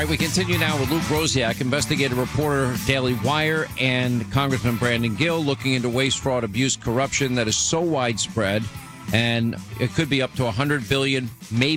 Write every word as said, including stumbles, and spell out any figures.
right, we continue now with Luke Rosiak, investigative reporter, Daily Wire, and Congressman Brandon Gill looking into waste, fraud, abuse, corruption that is so widespread, and it could be up to one hundred billion dollars, maybe